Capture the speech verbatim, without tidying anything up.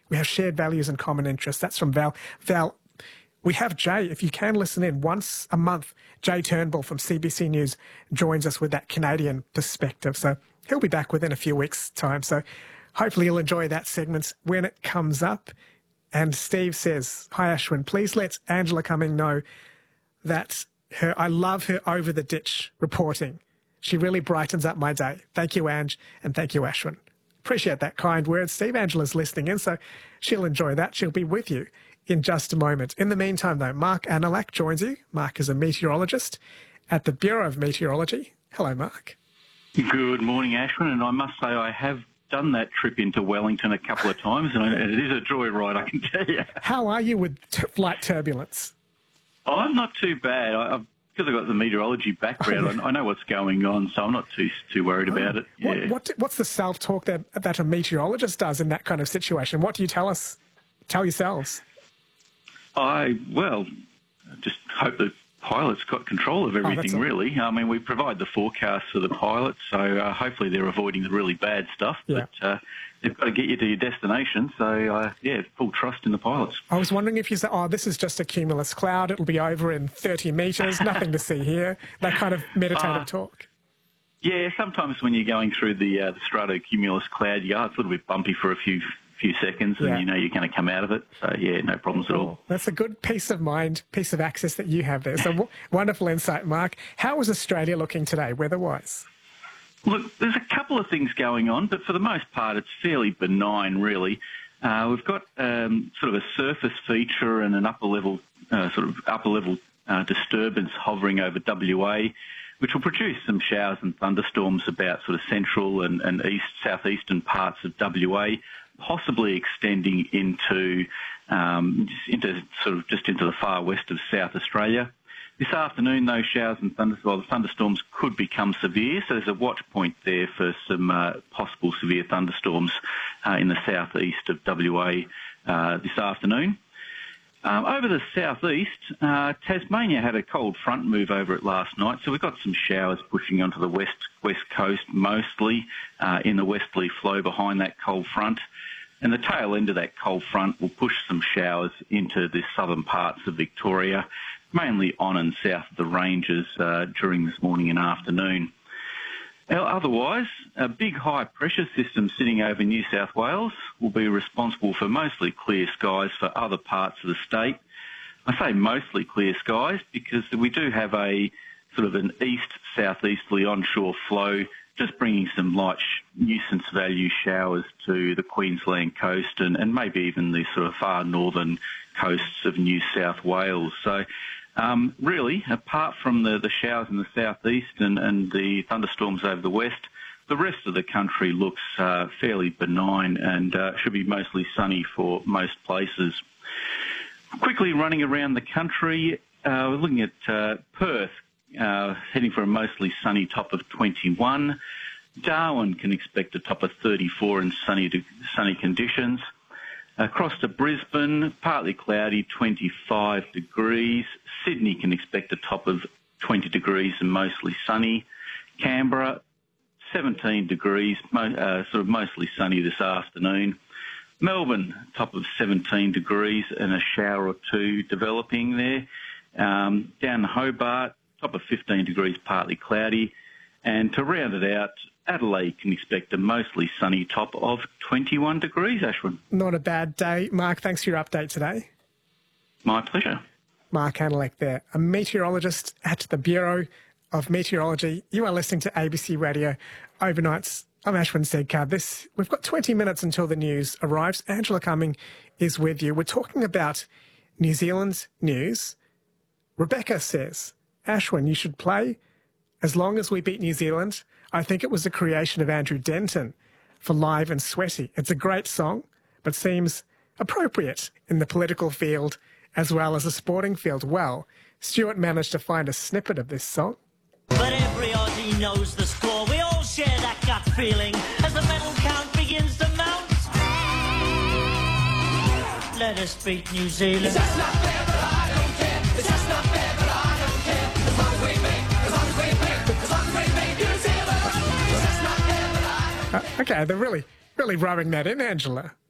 We have shared values and common interests. That's from Val. Val, we have Jay. If you can listen in once a month, Jay Turnbull from C B C News joins us with that Canadian perspective. So he'll be back within a few weeks' time. So hopefully you'll enjoy that segment when it comes up. And Steve says, hi, Ashwin, please let Angela Cumming know that her, I love her over-the-ditch reporting. She really brightens up my day. Thank you, Ange, and thank you, Ashwin. Appreciate that kind word, Steve. Angela's listening in, so she'll enjoy that. She'll be with you in just a moment. In the meantime, though, Mark Anilak joins you. Mark is a meteorologist at the Bureau of Meteorology. Hello, Mark. Good morning, Ashwin, and I must say I have done that trip into Wellington a couple of times, and it is a joyride, I can tell you. How are you with t- flight turbulence? Oh, I'm not too bad. I, I've, because I've got the meteorology background, oh, yeah. I, I know what's going on, so I'm not too too worried oh. about it. Yeah. What, what, what's the self-talk that, that a meteorologist does in that kind of situation? What do you tell us, tell yourselves? I, well, just hope the pilots got control of everything, oh, really. I mean, we provide the forecast for the pilots, so uh, hopefully they're avoiding the really bad stuff. Yeah. But uh, they've got to get you to your destination, so, uh, yeah, full trust in the pilots. I was wondering if you said, oh, this is just a cumulus cloud, it'll be over in thirty metres, nothing to see here, that kind of meditative uh, talk. Yeah, sometimes when you're going through the, uh, the stratocumulus cloud, you are, it's a little bit bumpy for a few few seconds and yeah. you know you're going to come out of it. So, yeah, no problems at all. That's a good peace of mind, piece of access that you have there. So w- wonderful insight, Mark. How is Australia looking today, weather-wise? Look, there's a couple of things going on, but for the most part it's fairly benign, really. Uh, we've got um, sort of a surface feature and an upper-level uh, sort of upper-level uh, disturbance hovering over W A, which will produce some showers and thunderstorms about sort of central and, and east, southeastern parts of W A, possibly extending into um, just into sort of just into the far west of South Australia. This afternoon, those showers and thunders, well, the thunderstorms could become severe, so there's a watch point there for some uh, possible severe thunderstorms uh, in the southeast of W A uh, this afternoon. Um, over the southeast, uh, Tasmania had a cold front move over it last night, so we've got some showers pushing onto the west west coast, mostly uh, in the westerly flow behind that cold front. And the tail end of that cold front will push some showers into the southern parts of Victoria, mainly on and south of the ranges uh, during this morning and afternoon. Now, otherwise, a big high-pressure system sitting over New South Wales will be responsible for mostly clear skies for other parts of the state. I say mostly clear skies because we do have a sort of an east-southeasterly onshore flow just bringing some light nuisance value showers to the Queensland coast and, and maybe even the sort of far northern coasts of New South Wales. So um, really, apart from the, the showers in the southeast and, and the thunderstorms over the west, the rest of the country looks uh, fairly benign and uh, should be mostly sunny for most places. Quickly running around the country, uh, we're looking at uh, Perth, Uh, heading for a mostly sunny top of twenty-one. Darwin can expect a top of thirty-four and sunny sunny conditions. Across to Brisbane, partly cloudy, twenty-five degrees. Sydney can expect a top of twenty degrees and mostly sunny. Canberra, seventeen degrees, mo- uh, sort of mostly sunny this afternoon. Melbourne, top of seventeen degrees and a shower or two developing there. Um, down Hobart, top of fifteen degrees, partly cloudy. And to round it out, Adelaide can expect a mostly sunny top of twenty-one degrees, Ashwin. Not a bad day. Mark, thanks for your update today. My pleasure. Mark Anilak there, a meteorologist at the Bureau of Meteorology. You are listening to A B C Radio Overnights. I'm Ashwin Sedkar. This, we've got twenty minutes until the news arrives. Angela Cumming is with you. We're talking about New Zealand's news. Rebecca says, Ashwin, you should play As Long As We Beat New Zealand. I think it was the creation of Andrew Denton for Live and Sweaty. It's a great song, but seems appropriate in the political field as well as the sporting field. Well, Stuart managed to find a snippet of this song. But every Aussie knows the score. We all share that gut feeling as the medal count begins to mount. Let us beat New Zealand. It's just not fair, but I don't care. It's just not fair, but I don't care. As long as we beat, as long as we beat, as long as we beat New Zealand. It's just not fair, but I don't care. Uh, okay, they're really, really rubbing that in, Angela.